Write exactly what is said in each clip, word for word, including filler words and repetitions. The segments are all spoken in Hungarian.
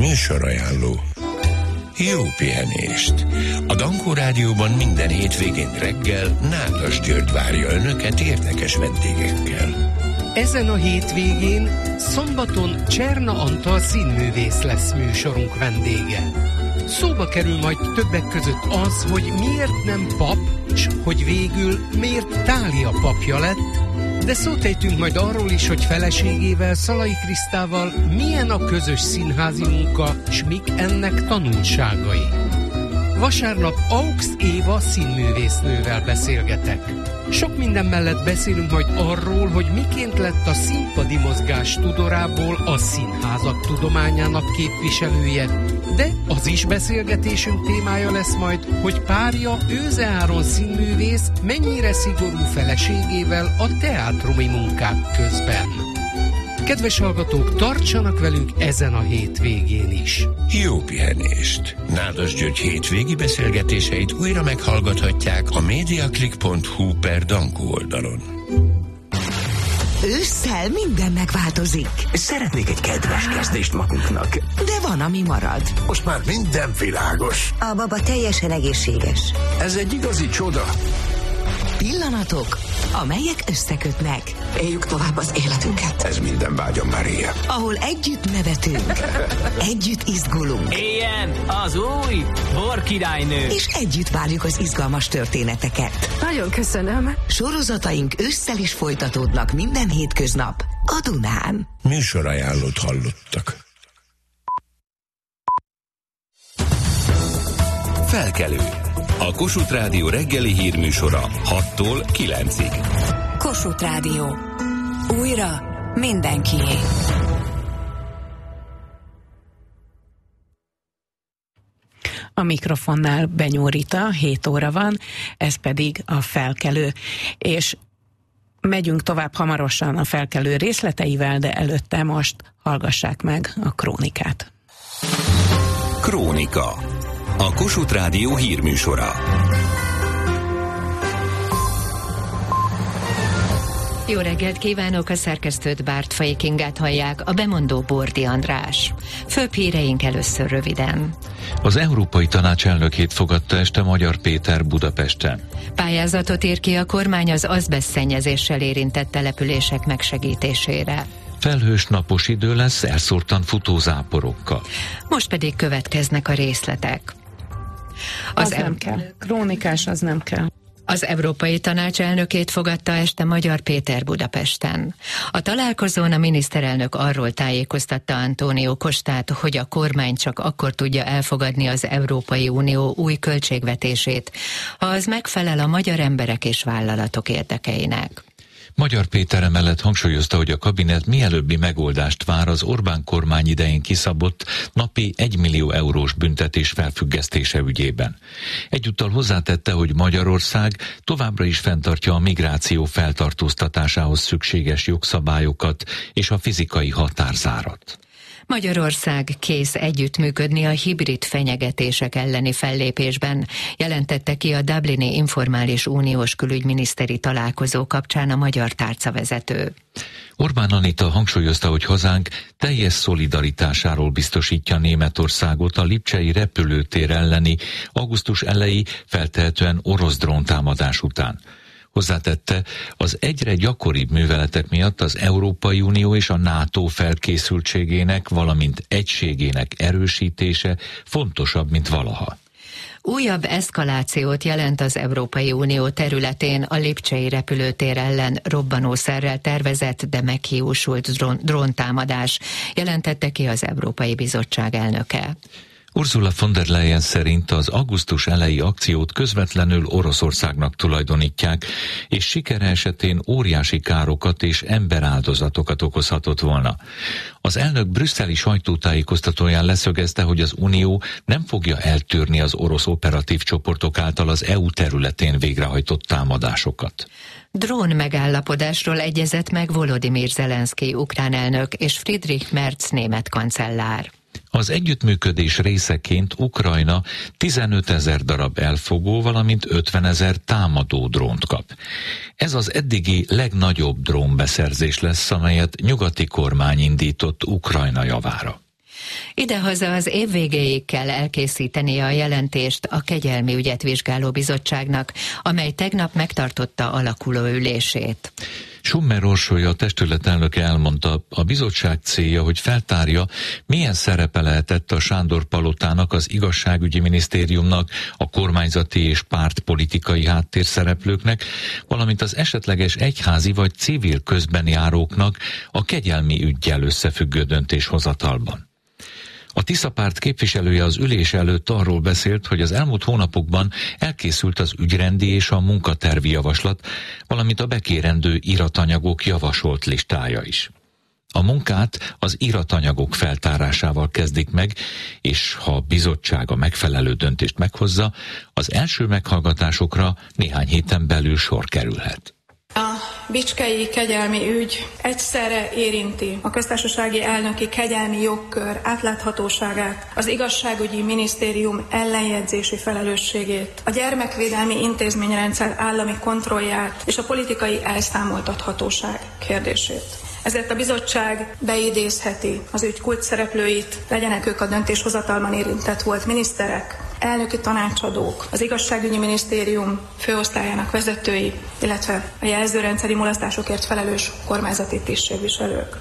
Műsorajánló. Jó pihenést! A Dankó Rádióban minden hétvégén reggel Nádas György várja önöket érdekes vendégekkel. Ezen a hétvégén szombaton Cserna Antal színművész lesz műsorunk vendége. Szóba kerül majd többek között az, hogy miért nem pap, s hogy végül miért Tália papja lett, de szót ejtünk majd arról is, hogy feleségével, Szalai Krisztával milyen a közös színházi munka, s mik ennek tanulságai. Vasárnap Aux Éva színművésznővel beszélgetek. Sok minden mellett beszélünk majd arról, hogy miként lett a színpadi mozgás tudorából a színházak tudományának képviselője, de az is beszélgetésünk témája lesz majd, hogy párja Őze Áron színművész mennyire szigorú feleségével a teátrumi munkák közben. Kedves hallgatók, tartsanak velünk ezen a hétvégén is. Jó pihenést! Nádas György hétvégi beszélgetéseit újra meghallgathatják a mediaclick pont hu per Dankó oldalon. Ősszel minden megváltozik. Szeretnék egy kedves kezdést magunknak. De van, ami marad. Most már minden világos. A baba teljesen egészséges. Ez egy igazi csoda. Pillanatok, amelyek összekötnek. Éljük tovább az életünket. Ez minden vágyam már ilyen. Ahol együtt nevetünk, együtt izgulunk. Éljen az új borkirálynő. És együtt várjuk az izgalmas történeteket. Nagyon köszönöm. Sorozataink ősszel is folytatódnak minden hétköznap a Dunán. Műsorajánlót hallottak. Felkelő. A Kossuth Rádió reggeli hírműsora hattól kilencig. Kossuth Rádió. Újra mindenkié. A mikrofonnál Benyó Rita, hét óra van, ez pedig a Felkelő. És megyünk tovább hamarosan a Felkelő részleteivel, de előtte most hallgassák meg a krónikát. Krónika. A Kossuth Rádió hírműsora. Jó reggelt kívánok, a szerkesztőt Bártfai Kingát hallják, a bemondó Bordi András. Főbb híreink először röviden. Az Európai Tanács elnökét fogadta este Magyar Péter Budapesten. Pályázatot ír ki a kormány az azbesztszennyezéssel érintett települések megsegítésére. Felhős napos idő lesz, elszórtan futó záporokkal. Most pedig következnek a részletek. Az, az nem kell. Krónikás az nem kell. Az Európai Tanács elnökét fogadta este Magyar Péter Budapesten. A találkozón a miniszterelnök arról tájékoztatta Antónió Costát, hogy a kormány csak akkor tudja elfogadni az Európai Unió új költségvetését, ha az megfelel a magyar emberek és vállalatok érdekeinek. Magyar Péter emellett hangsúlyozta, hogy a kabinet mielőbbi megoldást vár az Orbán kormány idején kiszabott napi egymillió eurós büntetés felfüggesztése ügyében. Egyúttal hozzátette, hogy Magyarország továbbra is fenntartja a migráció feltartóztatásához szükséges jogszabályokat és a fizikai határzárat. Magyarország kész együttműködni a hibrid fenyegetések elleni fellépésben, jelentette ki a Dublini Informális Uniós Külügyminiszteri Találkozó kapcsán a magyar tárcavezető. Orbán Anita hangsúlyozta, hogy hazánk teljes szolidaritásáról biztosítja Németországot a lipcsei repülőtér elleni augusztus eleji feltehetően orosz dróntámadás után. Hozzátette, az egyre gyakoribb műveletek miatt az Európai Unió és a NATO felkészültségének, valamint egységének erősítése fontosabb, mint valaha. Újabb eszkalációt jelent az Európai Unió területén a lipcsei repülőtér ellen robbanószerrel tervezett, de meghiúsult drón, dróntámadás, jelentette ki az Európai Bizottság elnöke. Ursula von der Leyen szerint az augusztus eleji akciót közvetlenül Oroszországnak tulajdonítják, és sikere esetén óriási károkat és emberáldozatokat okozhatott volna. Az elnök brüsszeli sajtótájékoztatóján leszögezte, hogy az Unió nem fogja eltűrni az orosz operatív csoportok által az é u területén végrehajtott támadásokat. Drón megállapodásról egyezett meg Volodymyr Zelenszky ukrán elnök és Friedrich Merz német kancellár. Az együttműködés részeként Ukrajna tizenötezer darab elfogó, valamint ötvenezer támadó drónt kap. Ez az eddigi legnagyobb drónbeszerzés lesz, amelyet nyugati kormány indított Ukrajna javára. Idehaza az év végéig kell elkészítenie a jelentést a Kegyelmi Ügyet Vizsgáló Bizottságnak, amely tegnap megtartotta alakuló ülését. Summer Orsolya, a testület elnöke elmondta, a bizottság célja, hogy feltárja, milyen szerepe lehetett a Sándor-palotának, az igazságügyi minisztériumnak, a kormányzati és pártpolitikai háttérszereplőknek, valamint az esetleges egyházi vagy civil közbenjáróknak a kegyelmi üggyel összefüggő döntéshozatalban. A Tisza párt képviselője az ülés előtt arról beszélt, hogy az elmúlt hónapokban elkészült az ügyrendi és a munkatervi javaslat, valamint a bekérendő iratanyagok javasolt listája is. A munkát az iratanyagok feltárásával kezdik meg, és ha a bizottság a megfelelő döntést meghozza, az első meghallgatásokra néhány héten belül sor kerülhet. A bicskei kegyelmi ügy egyszerre érinti a köztársasági elnöki kegyelmi jogkör átláthatóságát, az igazságügyi minisztérium ellenjegyzési felelősségét, a gyermekvédelmi intézményrendszer állami kontrollját és a politikai elszámoltathatóság kérdését. Ezért a bizottság beidézheti az ügy kulcsszereplőit, legyenek ők a döntéshozatalban érintett volt miniszterek, elnöki tanácsadók, az igazságügyi minisztérium főosztályának vezetői, illetve a jelzőrendszeri mulasztásokért felelős kormányzati tisztségviselők.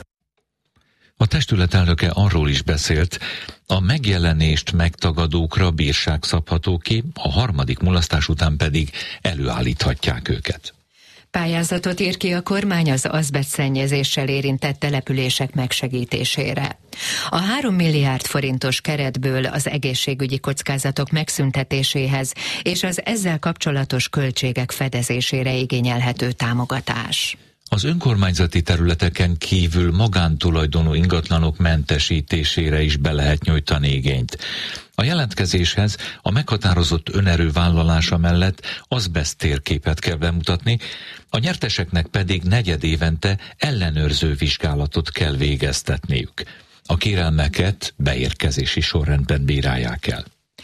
A testület elnöke arról is beszélt, a megjelenést megtagadókra bírság szabható ki, a harmadik mulasztás után pedig előállíthatják őket. Pályázatot ír ki a kormány az azbestszennyezéssel érintett települések megsegítésére. A három milliárd forintos keretből az egészségügyi kockázatok megszüntetéséhez és az ezzel kapcsolatos költségek fedezésére igényelhető támogatás. Az önkormányzati területeken kívül magántulajdonú ingatlanok mentesítésére is be lehet nyújtani igényt. A jelentkezéshez a meghatározott önerő vállalása mellett azbeszt térképet kell bemutatni, a nyerteseknek pedig negyedévente ellenőrző vizsgálatot kell végeztetniük. A kérelmeket beérkezési sorrendben bírálják el.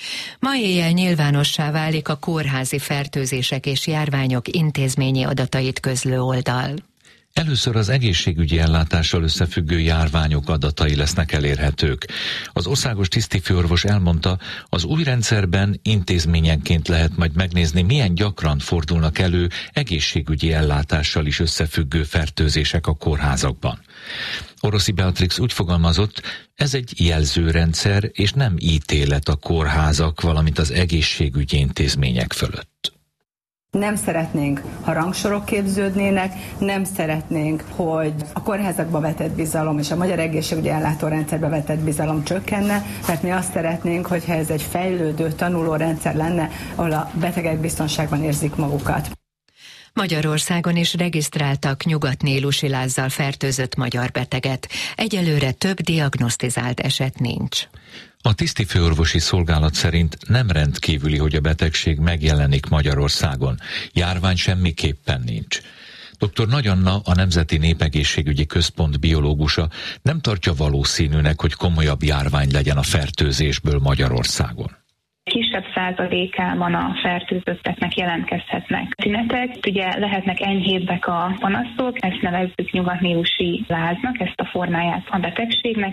Ma éjjel nyilvánossá válik a kórházi fertőzések és járványok intézményi adatait közlő oldal. Először az egészségügyi ellátással összefüggő járványok adatai lesznek elérhetők. Az országos tisztifőorvos elmondta, az új rendszerben intézményenként lehet majd megnézni, milyen gyakran fordulnak elő egészségügyi ellátással is összefüggő fertőzések a kórházakban. Oroszi Beatrix úgy fogalmazott, ez egy jelzőrendszer és nem ítélet a kórházak, valamint az egészségügyi intézmények fölött. Nem szeretnénk, ha rangsorok képződnének, nem szeretnénk, hogy a kórházakba vetett bizalom és a magyar egészségügyi ellátórendszerbe vetett bizalom csökkenne, mert mi azt szeretnénk, hogyha ez egy fejlődő, tanuló rendszer lenne, ahol a betegek biztonságban érzik magukat. Magyarországon is regisztráltak nyugatnílusi lázzal fertőzött magyar beteget. Egyelőre több diagnosztizált eset nincs. A tisztifőorvosi szolgálat szerint nem rendkívüli, hogy a betegség megjelenik Magyarországon. Járvány semmiképpen nincs. doktor Nagy Anna, a Nemzeti Népegészségügyi Központ biológusa nem tartja valószínűnek, hogy komolyabb járvány legyen a fertőzésből Magyarországon. Kisebb százalékában a fertőzötteknek jelentkezhetnek tünetek. Ugye lehetnek enyhébbek a panaszok, ezt nevezzük nyugatnílusi láznak, ezt a formáját a betegségnek.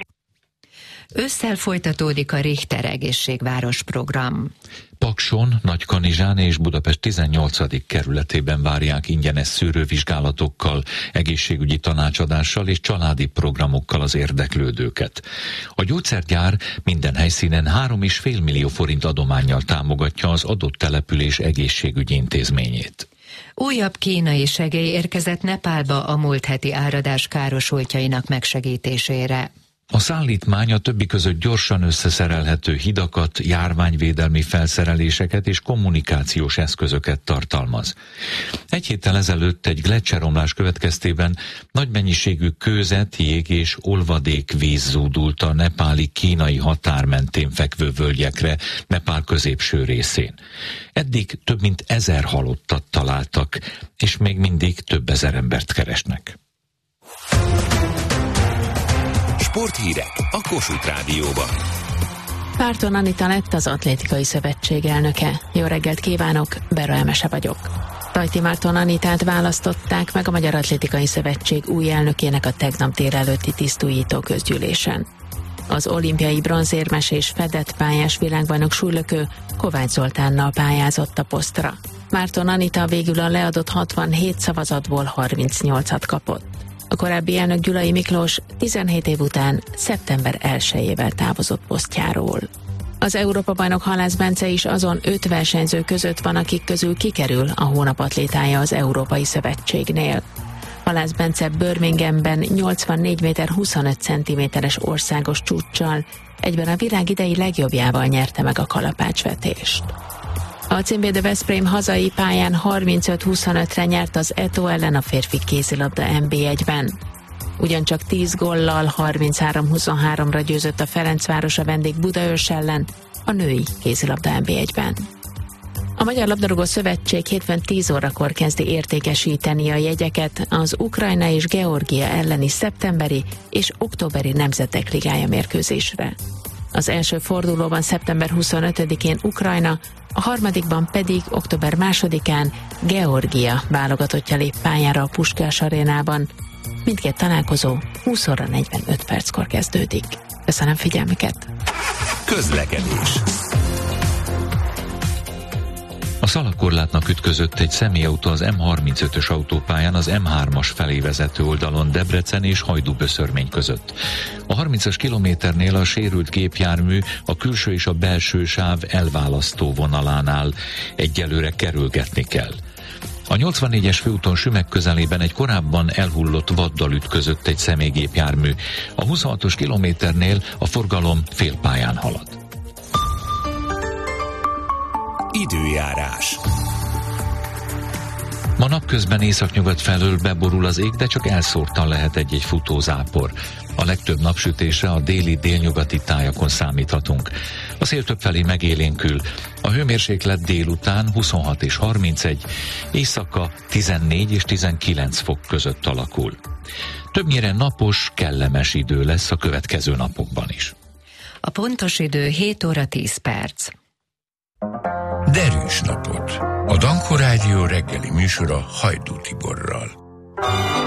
Ősszel folytatódik a Richter egészségváros program. Pakson, Nagykanizsán és Budapest tizennyolcadik kerületében várják ingyenes szűrővizsgálatokkal, egészségügyi tanácsadással és családi programokkal az érdeklődőket. A gyógyszergyár minden helyszínen három és fél millió forint adománnyal támogatja az adott település egészségügyi intézményét. Újabb kínai segély érkezett Nepálba a múlt heti áradás károsultjainak megsegítésére. A szállítmány a többi között gyorsan összeszerelhető hidakat, járványvédelmi felszereléseket és kommunikációs eszközöket tartalmaz. Egy héttel ezelőtt egy gleccseromlás következtében nagy mennyiségű kőzet, jég és olvadékvíz zúdult a nepáli kínai határ mentén fekvő völgyekre, Nepál középső részén. Eddig több mint ezer halottat találtak, és még mindig több ezer embert keresnek. Sporthírek a Kossuth Rádióban. Párton Anita lett az Atlétikai Szövetség elnöke. Jó reggelt kívánok, Bera Emese vagyok. Tajti Márton Anitát választották meg a Magyar Atlétikai Szövetség új elnökének a tegnap délelőtti tisztújító közgyűlésen. Az olimpiai bronzérmes és fedett pályás világbajnok súlylökő Kovács Zoltánnal pályázott a posztra. Márton Anita végül a leadott hatvanhét szavazatból harmincnyolcat kapott. A korábbi elnök Gyulai Miklós tizenhét év után szeptember elsejével távozott posztjáról. Az Európa-bajnok Halász Bence is azon öt versenyző között van, akik közül kikerül a hónap atlétája az Európai Szövetségnél. Halász Bence Birminghamben nyolcvannégy méter huszonöt centiméteres országos csúccsal, egyben a világ idei legjobbjával nyerte meg a kalapácsvetést. A címvédő Veszprém hazai pályán harmincöt huszonötre nyert az Eto ellen a férfi kézilabda en bé egyben. Ugyancsak tíz góllal harminchárom huszonháromra győzött a Ferencváros a vendég Budaörs ellen a női kézilabda en bé egyben. A Magyar Labdarúgó Szövetség hétfőn tíz órakor kezdi értékesíteni a jegyeket az Ukrajna és Georgia elleni szeptemberi és októberi Nemzetek Ligája mérkőzésre. Az első fordulóban szeptember huszonötödikén Ukrajna, a harmadikban pedig október másodikán Georgia válogatottja lép pályára a Puskás arénában. Mindkét találkozó húsz óra negyvenöt perckor kezdődik. Köszönöm figyelmüket! Közlekedés. A szalagkorlátnak ütközött egy személyautó az em harmincötös autópályán az em hármas felé vezető oldalon Debrecen és Hajdúböszörmény között. A harmincas kilométernél a sérült gépjármű a külső és a belső sáv elválasztó vonalánál egyelőre kerülgetni kell. A nyolcvannégyes főúton Sümeg közelében egy korábban elhullott vaddal ütközött egy személygépjármű. A huszonhatos kilométernél a forgalom félpályán halad. Időjárás. Ma napközben északnyugat felől beborul az ég, de csak elszórtan lehet egy-egy futózápor. A legtöbb napsütésre a déli délnyugati tájakon számíthatunk. A szél többfelé megélénkül. A hőmérséklet délután huszonhat és harmincegy, éjszaka tizennégy és tizenkilenc fok között alakul. Többnyire napos, kellemes idő lesz a következő napokban is. A pontos idő hét óra tíz perc. Derűs napot. A Danko Rádió reggeli műsora Hajdú Tiborral.